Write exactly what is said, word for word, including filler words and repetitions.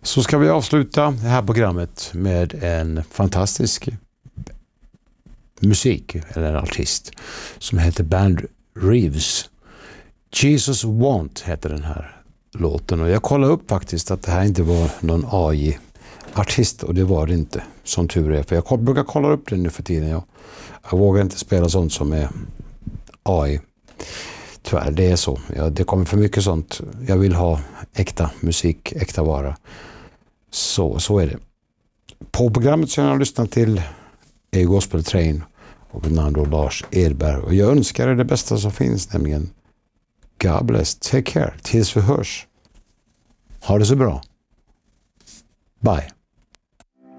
Så ska vi avsluta det här programmet med en fantastisk musik, eller en artist, som heter Band Reeves. Jesus Want heter den här låten, och jag kollade upp faktiskt att det här inte var någon A I-artist, och det var det inte, som tur är, för jag brukar kolla upp det nu för tiden. Jag, jag vågar inte spela sånt som är A I. Tyvärr, det är så. Ja, det kommer för mycket sånt. Jag vill ha äkta musik, äkta vara. Så, så är det. På programmet som jag har lyssnat till är Gospel Train och namn då Lars Edberg. Och jag önskar er det bästa som finns, nämligen God bless, take care, tills vi hörs. Ha det så bra. Bye.